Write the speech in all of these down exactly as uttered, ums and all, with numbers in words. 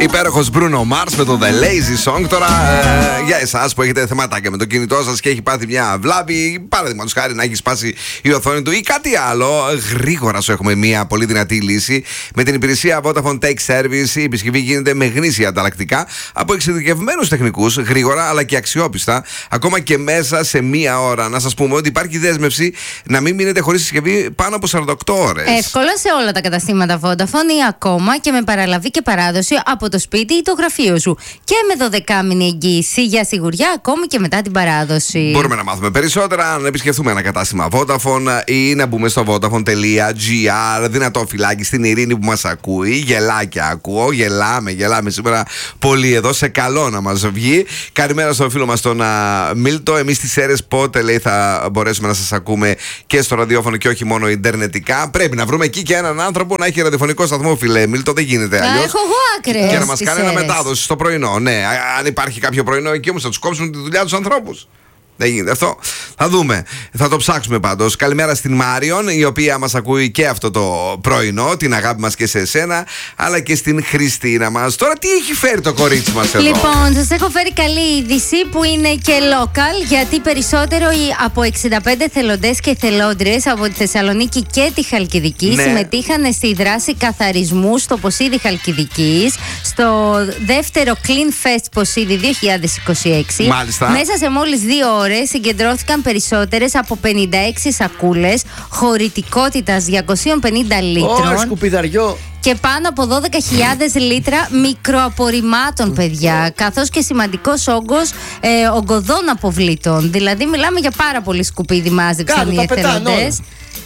Υπέροχος Bruno Mars με το The Lazy Song. Τώρα, ε, για εσάς που έχετε θεματάκια με το κινητό σας και έχει πάθει μια βλάβη, παραδείγματος χάρη να έχει σπάσει η οθόνη του ή κάτι άλλο, γρήγορα σου έχουμε μια πολύ δυνατή λύση. Με την υπηρεσία Vodafone Tech Service η επισκευή γίνεται με γνήσια ανταλλακτικά από εξειδικευμένους τεχνικούς, γρήγορα αλλά και αξιόπιστα, ακόμα και μέσα σε μία ώρα. Να σας πούμε ότι υπάρχει δέσμευση να μην μείνετε χωρίς συσκευή πάνω από σαράντα οκτώ ώρες. Εύκολα σε όλα τα καταστήματα Vodafone ή ακόμα και με παραλαβή και παράδοση από το σπίτι ή το γραφείο σου. Και με δωδεκάμηνη εγγύηση για σιγουριά ακόμη και μετά την παράδοση. Μπορούμε να μάθουμε περισσότερα, να επισκεφθούμε ένα κατάστημα Vodafone ή να μπούμε στο vodafone.gr. Δυνατό φυλάκι στην Ειρήνη που μας ακούει. Γελάκια ακούω, γελάμε, γελάμε σήμερα πολύ εδώ. Σε καλό να μας βγει. Καλημέρα στον φίλο μας τον Μίλτο. Εμείς στις αίρες πότε λέει θα μπορέσουμε να σας ακούμε και στο ραδιόφωνο και όχι μόνο ιντερνετικά. Πρέπει να βρούμε εκεί και έναν άνθρωπο να έχει ραδιοφωνικό σταθμό, φίλε Μίλτο. Δεν γίνεται αλλιώς. Έχω εγώ άκρες. Και να μας κάνει ένα μετάδοση στο πρωινό. Ναι, αν υπάρχει κάποιο πρωινό εκεί όμως θα τους κόψουν τη δουλειά τους ανθρώπους. Δεν γίνεται αυτό. Θα δούμε. Θα το ψάξουμε πάντως. Καλημέρα στην Μάριον, η οποία μας ακούει και αυτό το πρωινό. Την αγάπη μας και σε εσένα, αλλά και στην Χριστίνα μας. Τώρα τι έχει φέρει το κορίτσι μας εδώ? Λοιπόν, σας έχω φέρει καλή είδηση που είναι και local, γιατί περισσότερο από εξήντα πέντε εθελοντές και εθελόντριες από τη Θεσσαλονίκη και τη Χαλκιδική ναι. συμμετείχαν στη δράση καθαρισμού στο Ποσίδι Χαλκιδικής, στο δεύτερο Clean Fest Ποσίδι δύο χιλιάδες είκοσι έξι. Μάλιστα. Μέσα σε μόλις δύο ώρες συγκεντρώθηκαν περισσότερες από πενήντα έξι σακούλες χωρητικότητας διακόσια πενήντα λίτρων. Ω, σκουπιδαριό. Και πάνω από δώδεκα χιλιάδες λίτρα μικροαπορριμμάτων, παιδιά. Καθώς και σημαντικός όγκος ε, ογκωδών αποβλήτων. Δηλαδή, μιλάμε για πάρα πολύ σκουπίδι μάζεψαν οι εθελοντές.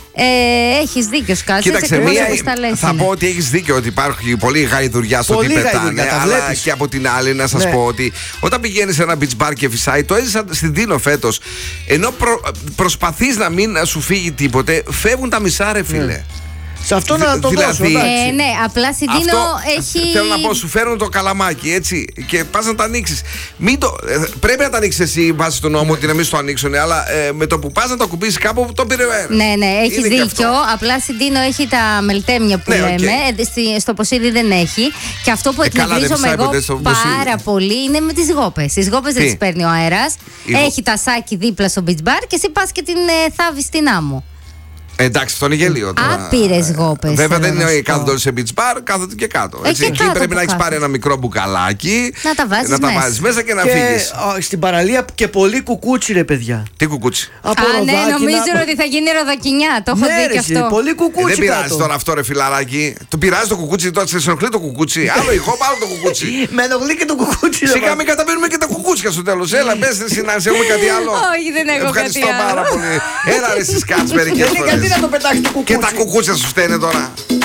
Ε, έχεις δίκιο, Σκάτσε. Κοίταξε, μία, θα πω ότι έχεις δίκιο ότι υπάρχει πολύ γαϊδουριά στο τι πετάνε. Αλλά βλέπεις. Και από την άλλη, να σας ναι. πω ότι όταν πηγαίνεις σε ένα beach bar και φυσάει, το έζησα στην Δίνο φέτος. Ενώ προ, προσπαθείς να μην σου φύγει τίποτε, φεύγουν τα μισά, ρε φίλε. Ναι. Σε αυτό να το δηλαδή, δώσω, ε, ναι, απλά στην Δίνο έχει... Θέλω να πω, σου φέρνουν το καλαμάκι, έτσι, και πας να το ανοίξεις. Το, ε, πρέπει να το ανοίξεις εσύ βάσει του νόμου, ότι να μην στο ανοίξουν, αλλά ε, με το που πας να το κουμπίσεις κάπου, το πήρε. Ναι, ναι, έχεις δίκιο. Απλά στην Δίνο έχει τα μελτέμια που ναι, λέμε. Okay. Στο Ποσίδι δεν έχει. Και αυτό που εκνευρίζομαι εγώ πάρα πολύ είναι με τις γόπες. Τις γόπες δεν τις παίρνει ο αέρας. Έχει τα σάκι δίπλα στο beach bar και εσύ πας και την ε, θάβεις στην άμμο. Εντάξει, αυτό είναι γελίο τώρα. Άπειρες γόπες. Βέβαια δεν είναι κάθονται όλοι σε beach bar, κάθονται και κάτω. Ε, έτσι, και εκεί κάτω πρέπει να έχεις πάρει ένα μικρό μπουκαλάκι. Να τα βάζεις να μέσα. τα βάζεις μέσα και να και, φύγεις. Ό, στην παραλία και πολύ κουκούτσι, ρε παιδιά. Τι κουκούτσι? Από Α, ναι, νομίζω από... ότι θα γίνει ροδακινιά. Το έχω ναι, δει και αυτό. Πολύ κουκούτσι. Ε, δεν πειράζει τώρα αυτό, ρε φιλαράκι. Το πειράζει το κουκούτσι, τώρα σε ενοχλεί το κουκούτσι. Άλλο ηχό, άλλο το κουκούτσι. Με ενοχλεί και το κουκούτσι. Σιγά μην καταπίνουμε και τα κουκούτσια στο τέλος. Έλα, μπες εσύ να έχουμε κάτι άλλο. Όχι, δεν έχω κάτι άλλο. Ευχαριστώ πάρα πολύ. Έλα, ρε, εσείς κάτσε μερικές φορές. Γιατί να το πετάξει το κουκούτσι? Και τα κουκούτσια σου φταίνε τώρα.